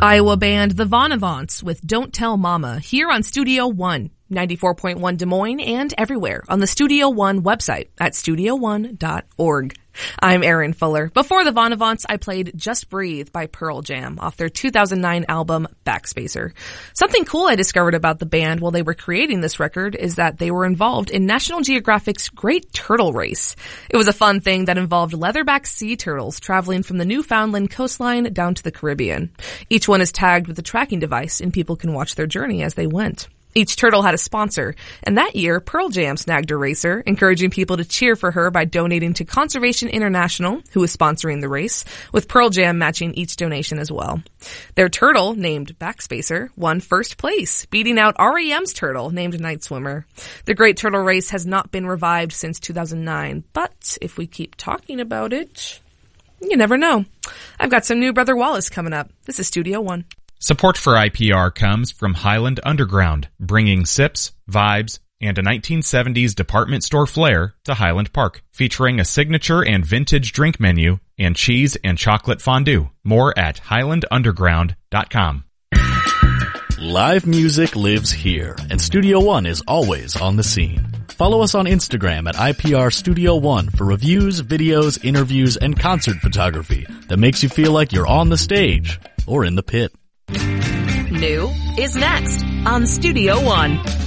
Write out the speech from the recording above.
Iowa band The Vonavants with Don't Tell Mama here on Studio One, 94.1 Des Moines and everywhere on the Studio One website at studio1.org. I'm Erin Fuller. Before The Vonavants, I played Just Breathe by Pearl Jam off their 2009 album Backspacer. Something cool I discovered about the band while they were creating this record is that they were involved in National Geographic's Great Turtle Race. It was a fun thing that involved leatherback sea turtles traveling from the Newfoundland coastline down to the Caribbean. Each one is tagged with a tracking device and people can watch their journey as they went. Each turtle had a sponsor, and that year, Pearl Jam snagged a racer, encouraging people to cheer for her by donating to Conservation International, who was sponsoring the race, with Pearl Jam matching each donation as well. Their turtle, named Backspacer, won first place, beating out R.E.M's turtle, named Night Swimmer. The Great Turtle Race has not been revived since 2009, but if we keep talking about it, you never know. I've got some new Brother Wallace coming up. This is Studio One. Support for IPR comes from Highland Underground, bringing sips, vibes, and a 1970s department store flair to Highland Park, featuring a signature and vintage drink menu and cheese and chocolate fondue. More at highlandunderground.com. Live music lives here, and Studio One is always on the scene. Follow us on Instagram at IPR Studio One for reviews, videos, interviews, and concert photography that makes you feel like you're on the stage or in the pit. New is next on Studio One.